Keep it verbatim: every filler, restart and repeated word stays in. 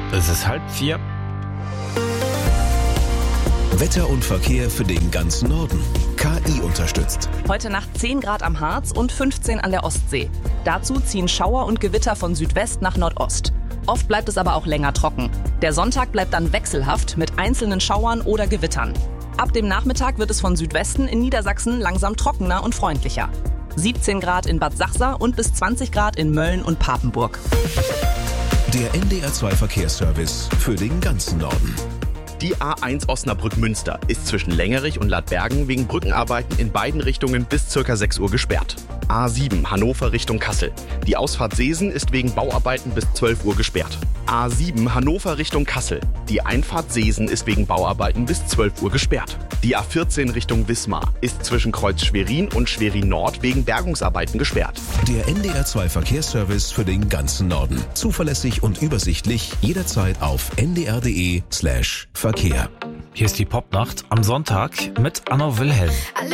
Es ist halb vier. Wetter und Verkehr für den ganzen Norden. K I unterstützt. Heute Nacht zehn Grad am Harz und fünfzehn an der Ostsee. Dazu ziehen Schauer und Gewitter von Südwest nach Nordost. Oft bleibt es aber auch länger trocken. Der Sonntag bleibt dann wechselhaft mit einzelnen Schauern oder Gewittern. Ab dem Nachmittag wird es von Südwesten in Niedersachsen langsam trockener und freundlicher. siebzehn Grad in Bad Sachsa und bis zwanzig Grad in Mölln und Papenburg. Der N D R zwei Verkehrsservice für den ganzen Norden. Die A eins Osnabrück-Münster ist zwischen Längerich und Ladbergen wegen Brückenarbeiten in beiden Richtungen bis ca. sechs Uhr gesperrt. A sieben Hannover Richtung Kassel. Die Ausfahrt Seesen ist wegen Bauarbeiten bis zwölf Uhr gesperrt. A sieben Hannover Richtung Kassel. Die Einfahrt Seesen ist wegen Bauarbeiten bis zwölf Uhr gesperrt. Die A vierzehn Richtung Wismar ist zwischen Kreuz Schwerin und Schwerin Nord wegen Bergungsarbeiten gesperrt. Der N D R zwei Verkehrsservice für den ganzen Norden. Zuverlässig und übersichtlich, jederzeit auf n d r punkt d e slash Verkehr. Hier ist die Popnacht am Sonntag mit Anna Wilhelm.